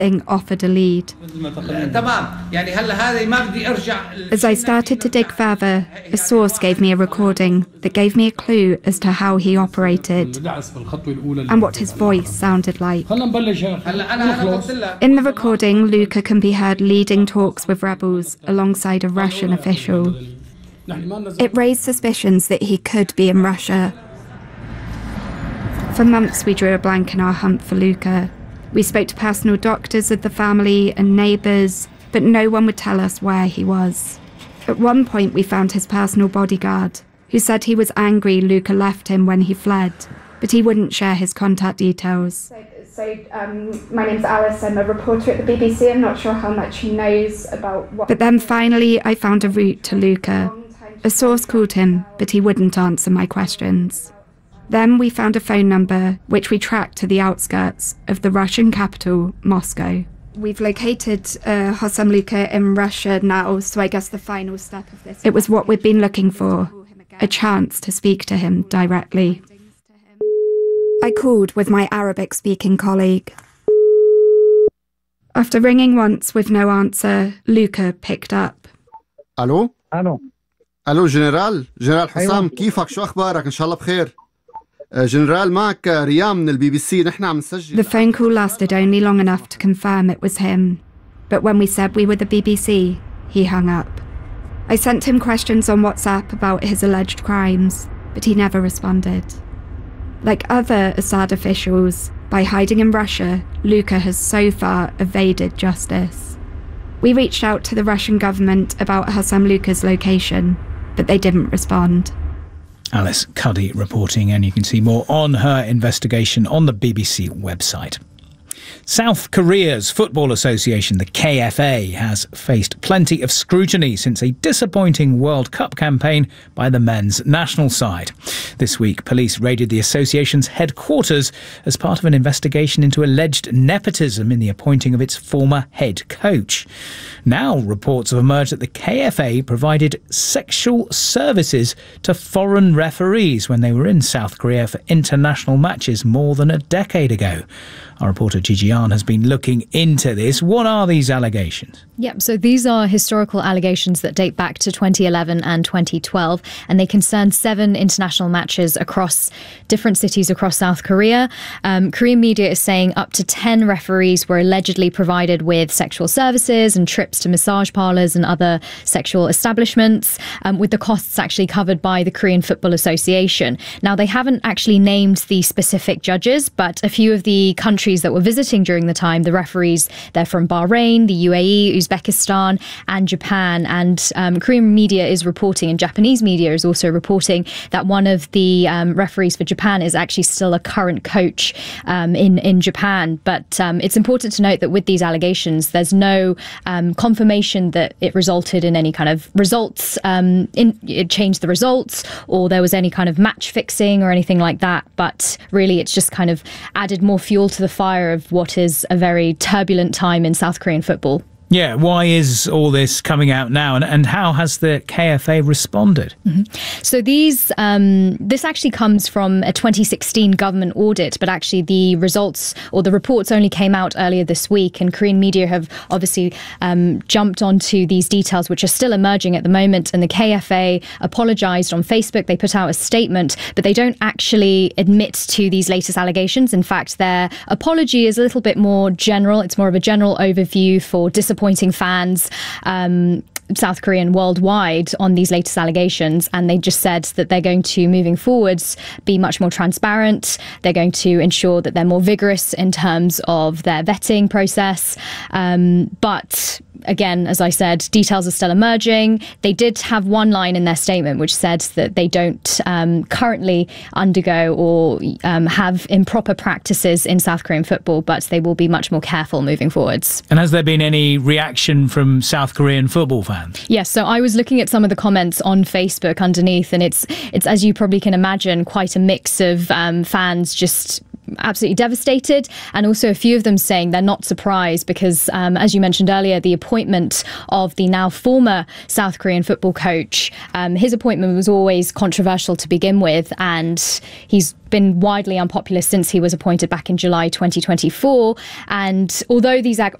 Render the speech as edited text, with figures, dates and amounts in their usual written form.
offered a lead. As I started to dig further, a source gave me a recording that gave me a clue as to how he operated and what his voice sounded like. In the recording, Luka can be heard leading talks with rebels alongside a Russian official. It raised suspicions that he could be in Russia. For months, we drew a blank in our hunt for Luka. We spoke to personal doctors of the family and neighbours, but no one would tell us where he was. At one point, we found his personal bodyguard, who said he was angry Luka left him when he fled, but he wouldn't share his contact details. My name's Alice, I'm a reporter at the BBC. I'm not sure how much he knows about what... But then finally, I found a route to Luka. A source called him, but he wouldn't answer my questions. Then we found a phone number, which we tracked to the outskirts of the Russian capital, Moscow. We've located Hossam Luka in Russia now, so I guess the final step of this... It was what we'd been looking for, a chance to speak to him directly. I called with my Arabic-speaking colleague. After ringing once with no answer, Luka picked up. ألو؟ ألو جنرال حسام كيفك شو أخبارك إن شاء الله بخير جنرال معك ريام من البي بي سي نحن عم نسجل. The phone call lasted only long enough to confirm it was him, but when we said we were the BBC, he hung up. I sent him questions on WhatsApp about his alleged crimes, but he never responded. Like other Assad officials, by hiding in Russia, Luka has so far evaded justice. We reached out to the Russian government about Hossam Luka's location, but they didn't respond. Alice Cuddy reporting, and you can see more on her investigation on the BBC website. South Korea's Football Association, the KFA, has faced plenty of scrutiny since a disappointing World Cup campaign by the men's national side. This week, police raided the association's headquarters as part of an investigation into alleged nepotism in the appointing of its former head coach. Now, reports have emerged that the KFA provided sexual services to foreign referees when they were in South Korea for international matches more than a decade ago. Our reporter Gigi Yarn has been looking into this. What are these allegations? Yep, so these are historical allegations that date back to 2011 and 2012, and they concern 7 international matches across different cities across South Korea. Korean media is saying up to 10 referees were allegedly provided with sexual services and trips to massage parlours and other sexual establishments, with the costs actually covered by the Korean Football Association. Now, they haven't actually named the specific judges, but a few of the countries that were visiting during the time, the referees, they're from Bahrain, the UAE, Uzbekistan and Japan. And Korean media is reporting, and Japanese media is also reporting, that one of the referees for Japan is actually still a current coach in Japan. But it's important to note that with these allegations, there's no confirmation that it resulted in any kind of results, it changed the results, or there was any kind of match fixing or anything like that. But really, it's just kind of added more fuel to the fire of what is a very turbulent time in South Korean football. Yeah, why is all this coming out now, and how has the KFA responded? So this actually comes from a 2016 government audit, but actually the results or the reports only came out earlier this week, and Korean media have obviously jumped onto these details, which are still emerging at the moment. And the KFA apologised on Facebook. They put out a statement, but they don't actually admit to these latest allegations. In fact, their apology is a little bit more general. It's more of a general overview for disappointing fans, South Korean worldwide, on these latest allegations. And they just said that they're going to, moving forwards, be much more transparent. They're going to ensure that they're more vigorous in terms of their vetting process. But again, as I said, details are still emerging. They did have one line in their statement which said that they don't currently undergo or have improper practices in South Korean football, but they will be much more careful moving forwards. And has there been any reaction from South Korean football fans? Yes, so I was looking at some of the comments on Facebook underneath, and it's as you probably can imagine, quite a mix of fans just absolutely devastated, and also a few of them saying they're not surprised because, as you mentioned earlier, the appointment of the now former South Korean football coach, his appointment was always controversial to begin with, and he's been widely unpopular since he was appointed back in July 2024. And although these